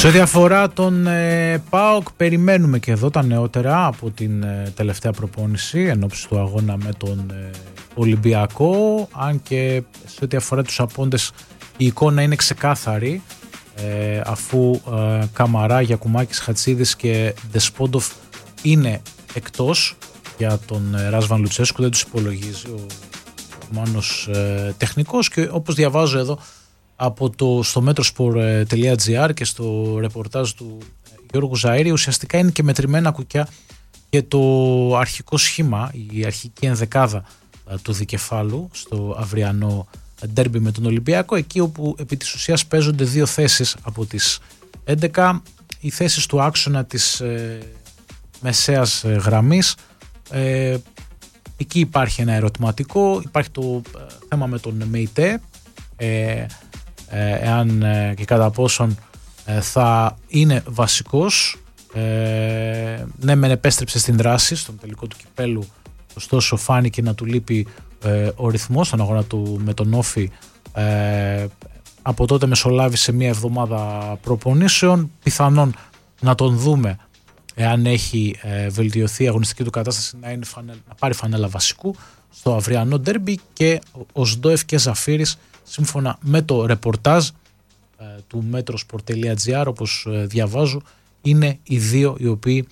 Σε ό,τι αφορά τον ΠΑΟΚ, περιμένουμε και εδώ τα νεότερα από την τελευταία προπόνηση ενόψει του αγώνα με τον Ολυμπιακό, αν και σε ό,τι αφορά τους απόντες η εικόνα είναι ξεκάθαρη, αφού Καμαρά, Γιακουμάκης, Χατσίδης και Ντεσπόντοφ είναι εκτός για τον Ράσβαν Λουτσέσκου, δεν τους υπολογίζει ο Μάνος τεχνικός, και όπως διαβάζω εδώ στο metrosport.gr και στο ρεπορτάζ του Γιώργου Ζαΐρη, ουσιαστικά είναι και μετρημένα κουκιά και το αρχικό σχήμα, η αρχική ενδεκάδα του δικεφάλου στο αυριανό ντέρμπι με τον Ολυμπιακό, εκεί όπου επί της ουσίας παίζονται δύο θέσεις από τις 11, οι θέσεις του άξονα της μεσαίας γραμμής. Εκεί υπάρχει ένα ερωτηματικό, υπάρχει το θέμα με τον ΜΕΙΤΕ, εάν και κατά πόσον θα είναι βασικός. Ναι, μεν επέστρεψε στην δράση στον τελικό του κυπέλου, ωστόσο φάνηκε να του λείπει ο ρυθμός στον αγώνα του με τον Όφη. Από τότε μεσολάβησε μία εβδομάδα προπονήσεων, πιθανόν να τον δούμε, εάν έχει βελτιωθεί η αγωνιστική του κατάσταση, να πάρει φανέλα βασικού στο αυριανό ντέρμπι. Και ο Σντόεφ και Ζαφύρης, σύμφωνα με το ρεπορτάζ του metrosport.gr, όπως διαβάζω, είναι οι δύο οι οποίοι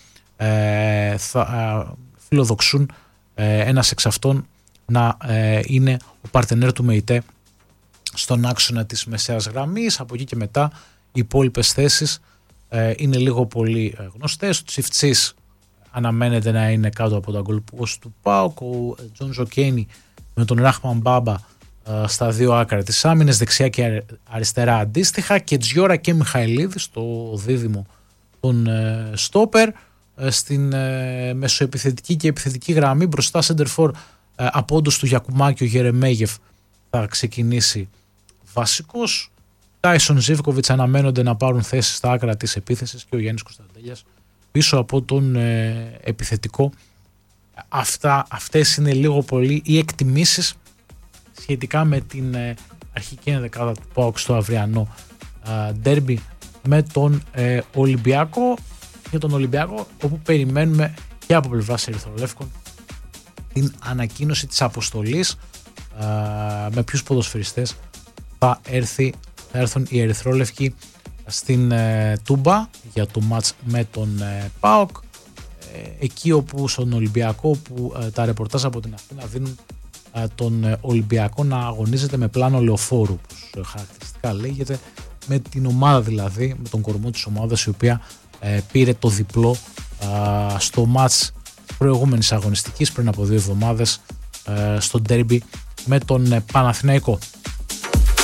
θα φιλοδοξούν ένας εξ αυτών να είναι ο παρτενέρ του ΜΕΙΤΕ στον άξονα της μεσαίας γραμμής. Από εκεί και μετά οι υπόλοιπες θέσεις είναι λίγο πολύ γνωστές. Ο Τσιφτσής αναμένεται να είναι κάτω από τα goal post του ΠΑΟΚ, ο Τζον Ζοκένι με τον Ράχμαν Μπάμπα στα δύο άκρα της άμυνας, δεξιά και αριστερά αντίστοιχα, και Τζιόρα και Μιχαηλίδη στο δίδυμο των στόπερ. Στην μεσοεπιθετική και επιθετική γραμμή μπροστά σεντερφόρ από όντως του Γιακουμάκη, ο Γερεμέγεφ θα ξεκινήσει βασικός. Τάισον, Ζίβκοβιτς αναμένονται να πάρουν θέση στα άκρα της επίθεσης και ο Γιάννης Κωνσταντέλιας πίσω από τον επιθετικό. Αυτές είναι λίγο πολύ οι εκτιμήσεις σχετικά με την αρχική ενδεκάδα του ΠΑΟΚ στο αυριανό ντέρμπι με τον Ολυμπιακό. Για τον Ολυμπιακό, όπου περιμένουμε και από πλευράς ερυθρολεύκων την ανακοίνωση της αποστολής, με ποιους ποδοσφαιριστές θα έρθουν οι ερυθρόλευκοι στην Τούμπα για το μάτς με τον ΠΑΟΚ, εκεί όπου στον Ολυμπιακό, που τα ρεπορτάζ από την Αθήνα δίνουν τον Ολυμπιακό να αγωνίζεται με πλάνο λεωφόρου, όπως χαρακτηριστικά λέγεται, με την ομάδα δηλαδή, με τον κορμό της ομάδας, η οποία πήρε το διπλό στο μάτς προηγούμενης αγωνιστικής πριν από 2 εβδομάδες στο ντέρμπι με τον Παναθηναϊκό.